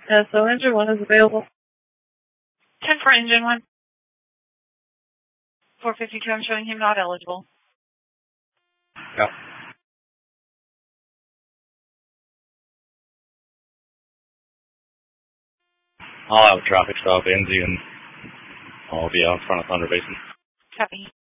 So engine 1 is available. 10 for engine 1. 452, I'm showing him not eligible. Yep. I'll have a traffic stop, Enzy, and I'll be out in front of Thunder Basin. Copy.